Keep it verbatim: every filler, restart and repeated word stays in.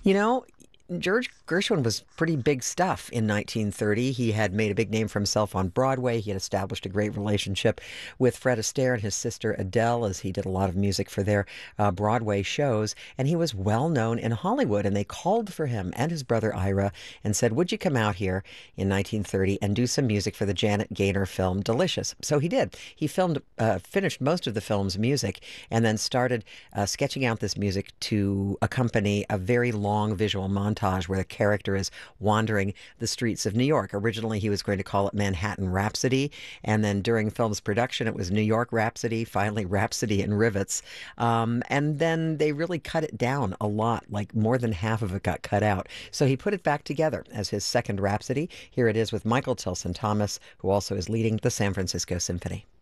You know, George Gershwin was pretty big stuff in nineteen thirty. He had made a big name for himself on Broadway. He had established a great relationship with Fred Astaire and his sister Adele, as he did a lot of music for their uh, Broadway shows. And he was well known in Hollywood. And they called for him and his brother Ira and said, "Would you come out here in nineteen thirty and do some music for the Janet Gaynor film Delicious?" So he did. He filmed, uh, finished most of the film's music, and then started uh, sketching out this music to accompany a very long visual montage where the character is wandering the streets of New York. Originally, he was going to call it Manhattan Rhapsody, and then during film's production, it was New York Rhapsody, finally Rhapsody in Rivets. Um, and then they really cut it down a lot, like more than half of it got cut out. So he put it back together as his second Rhapsody. Here it is with Michael Tilson Thomas, who also is leading the San Francisco Symphony.